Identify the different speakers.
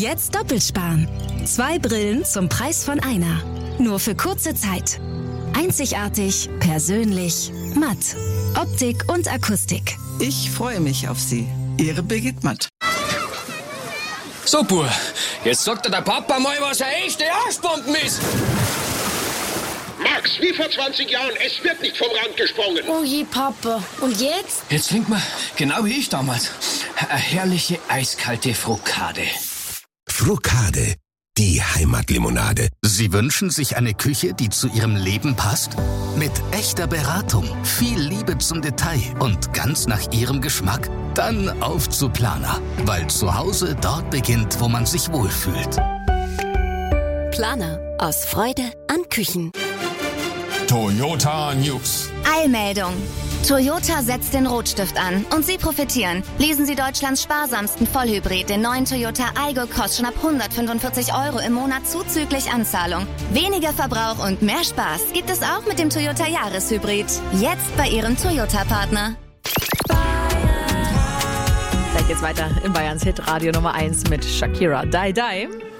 Speaker 1: Jetzt doppelt sparen. 2 Brillen zum Preis von einer. Nur für kurze Zeit. Einzigartig, persönlich, matt. Optik und Akustik.
Speaker 2: Ich freue mich auf Sie. Ihre Birgit Matt.
Speaker 3: So, Bub, jetzt sagt der Papa mal, was eine echte Arschbomben ist.
Speaker 4: Max, wie vor 20 Jahren, es wird nicht vom Rand gesprungen.
Speaker 5: Oh je, Papa. Und jetzt?
Speaker 3: Jetzt trinkt man, genau wie ich damals, eine herrliche eiskalte Frokade.
Speaker 6: Frokade, die Heimatlimonade.
Speaker 7: Sie wünschen sich eine Küche, die zu Ihrem Leben passt? Mit echter Beratung, viel Liebe zum Detail und ganz nach Ihrem Geschmack? Dann auf zu Planer, weil zu Hause dort beginnt, wo man sich wohlfühlt.
Speaker 8: Planer, aus Freude an Küchen.
Speaker 9: Toyota News.
Speaker 10: Eilmeldung. Toyota setzt den Rotstift an und Sie profitieren. Lesen Sie Deutschlands sparsamsten Vollhybrid, den neuen Toyota Aygo, kostet schon ab 145 € im Monat zuzüglich Anzahlung. Weniger Verbrauch und mehr Spaß gibt es auch mit dem Toyota Jahreshybrid. Jetzt bei Ihrem Toyota-Partner.
Speaker 11: Gleich geht's weiter in Bayerns Hit Radio Nummer 1 mit Shakira. Die Die.